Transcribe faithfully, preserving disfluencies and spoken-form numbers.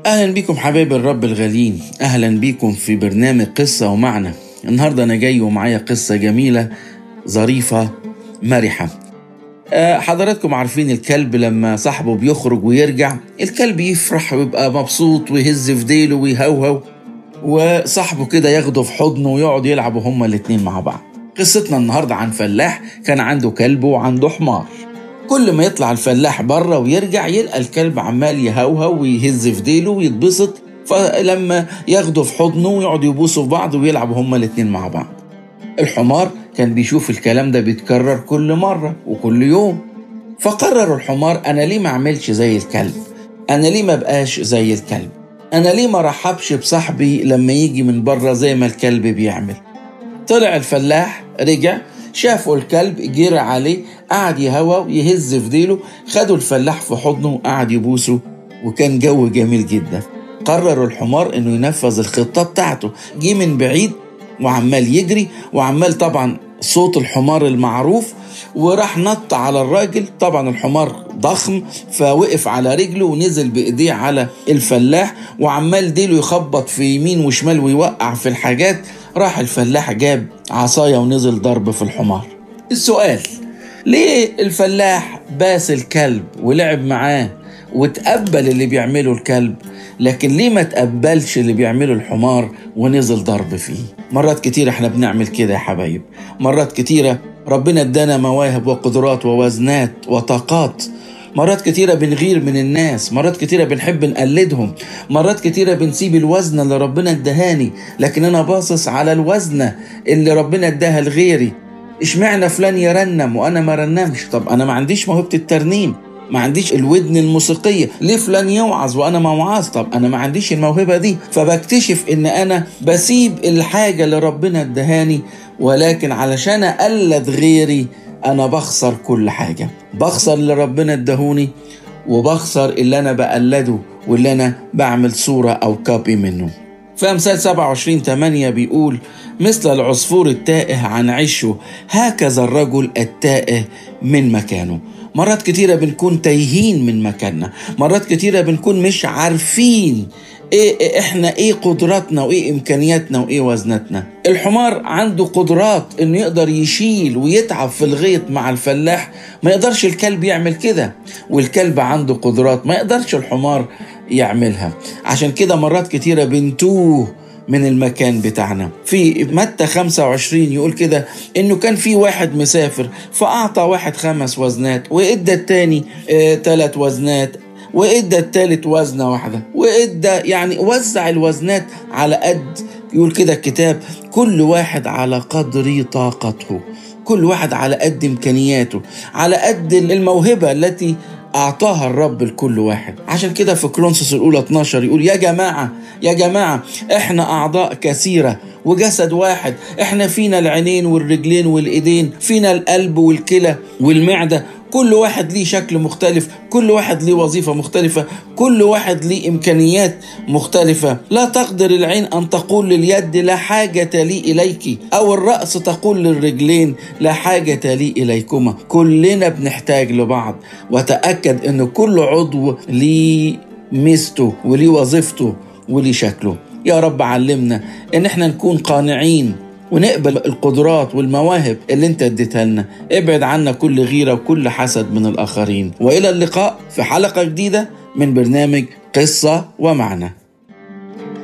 أهلا بكم حبايب الرب الغاليين، أهلا بكم في برنامج قصة ومعنى. النهاردة أنا جاي ومعايا قصة جميلة ظريفة مرحة. أه حضراتكم عارفين الكلب لما صاحبه بيخرج ويرجع الكلب يفرح ويبقى مبسوط ويهز في ديله ويهوهو، وصاحبه كده ياخده في حضنه ويقعد يلعبوا هما الاتنين مع بعض. قصتنا النهاردة عن فلاح كان عنده كلب وعنده حمار. كل ما يطلع الفلاح بره ويرجع يلقى الكلب عمال يهوهو ويهز في ديله ويتبسط، فلما ياخده في حضنه ويقعدوا يبوسوا في بعض ويلعبوا هما الاتنين مع بعض. الحمار كان بيشوف الكلام ده بيتكرر كل مرة وكل يوم، فقرر الحمار أنا ليه ما أعملش زي الكلب؟ أنا ليه ما بقاش زي الكلب؟ أنا ليه ما رحبش بصاحبي لما يجي من بره زي ما الكلب بيعمل؟ طلع الفلاح رجع شافوا الكلب جرى عليه، قعد يهوى ويهز في ديله، خدوا الفلاح في حضنه وقعد يبوسه، وكان جو جميل جدا. قرر الحمار انه ينفذ الخطة بتاعته، جه من بعيد وعمال يجري وعمال طبعا صوت الحمار المعروف، وراح نط على الراجل. طبعا الحمار ضخم فوقف على رجله ونزل بايديه على الفلاح وعمال ديله يخبط في يمين وشمال ويوقع في الحاجات. راح الفلاح جاب عصاية ونزل ضرب في الحمار. السؤال: ليه الفلاح باس الكلب ولعب معاه وتقبل اللي بيعمله الكلب، لكن ليه ما تقبلش اللي بيعمله الحمار ونزل ضرب فيه؟ مرات كتيرة احنا بنعمل كده يا حبايب. مرات كتيرة ربنا ادانا مواهب وقدرات ووزنات وطاقات، مرات كتيرة بنغير من الناس، مرات كتيرة بنحب نقلدهم، مرات كتيرة بنسيب الوزنة اللي ربنا ادهاني لكن انا باصص على الوزنة اللي ربنا اداها لغيري. اشمعنى فلان يرنم وانا ما رنمش؟ طب انا ما عنديش موهبة الترنيم، ما عنديش الودن الموسيقية. ليه فلان يوعظ وانا ما وعظ؟ طب انا ما عنديش الموهبة دي. فبكتشف ان انا بسيب الحاجة اللي ربنا ادهاني، ولكن علشان اقلد غيري انا بخسر كل حاجة. بخسر اللي ربنا ادهوني وبخسر اللي انا بقلده واللي انا بعمل صورة او كوبي منه. فأمثال سبعة وعشرين ثمانية بيقول: مثل العصفور التائه عن عشه هكذا الرجل التائه من مكانه. مرات كتيرة بنكون تايهين من مكاننا، مرات كتيرة بنكون مش عارفين إيه إحنا إيه قدراتنا وإيه إمكانياتنا وإيه وزناتنا. الحمار عنده قدرات إنه يقدر يشيل ويتعب في الغيط مع الفلاح، ما يقدرش الكلب يعمل كده. والكلب عنده قدرات ما يقدرش الحمار يعملها. عشان كده مرات كتيرة بنتوه من المكان بتاعنا. في متى خمسة وعشرين يقول كده انه كان في واحد مسافر فاعطى واحد خمس وزنات وادى التاني اه ثلاث وزنات وادى التالت وزنة واحدة وادى، يعني وزع الوزنات على قد، يقول كده الكتاب، كل واحد على قدر طاقته، كل واحد على قد امكانياته، على قد الموهبة التي أعطاها الرب لكل واحد. عشان كده في كورنثوس الأولى اتناشر يقول: يا جماعة يا جماعة إحنا أعضاء كثيرة وجسد واحد، إحنا فينا العينين والرجلين والإيدين، فينا القلب والكلى والمعدة، كل واحد ليه شكل مختلف، كل واحد ليه وظيفة مختلفة، كل واحد ليه إمكانيات مختلفة. لا تقدر العين أن تقول لليد لا حاجة لي إليك، أو الرأس تقول للرجلين لا حاجة لي إليكما. كلنا بنحتاج لبعض، وتأكد أن كل عضو ليه ميزته وليه وظيفته وليه شكله. يا رب علمنا أن احنا نكون قانعين ونقبل القدرات والمواهب اللي انت اديتها لنا. ابعد عنا كل غيرة وكل حسد من الآخرين. وإلى اللقاء في حلقة جديدة من برنامج قصة ومعنى.